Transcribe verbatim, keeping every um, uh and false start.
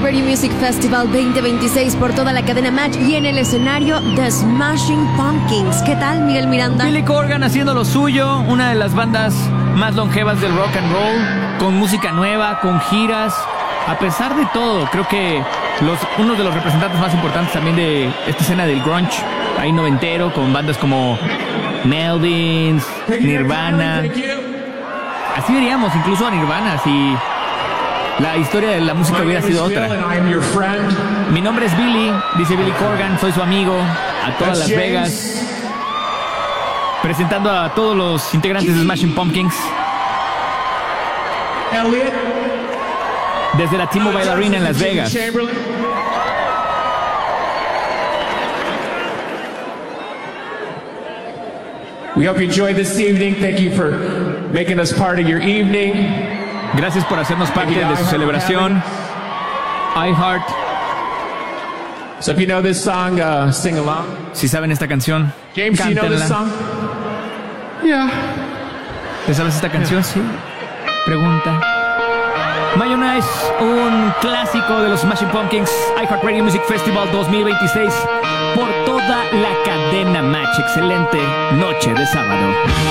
iHeart Radio Music Festival veinte veintiséis por toda la cadena Match y en el escenario The Smashing Pumpkins. ¿Qué tal, Miguel Miranda? Billy Corgan haciendo lo suyo, una de las bandas más longevas del rock and roll, con música nueva, con giras. A pesar de todo, creo que los, uno de los representantes más importantes también de esta escena del grunge, ahí noventero, con bandas como Melvins, Nirvana. Así veríamos incluso a Nirvana si la historia de la música hubiera sido otra. Mi nombre es Billy, dice Billy Corgan, soy su amigo, a todas Las Vegas, presentando a todos los integrantes de Smashing Pumpkins. Desde la T-Mobile Arena en Las Vegas. We hope you enjoyed this evening. Thank you for making us part of your evening. Gracias por hacernos parte de su celebración. iHeart. So if you know this song, uh, sing along. Si saben esta canción, James, do you know this song? Yeah. ¿Te sabes esta canción? Sí. Pregunta. Mayonnaise, un clásico de los Smashing Pumpkins, iHeart Radio Music Festival dos mil veintiséis por toda la cadena Match. Excelente noche de sábado.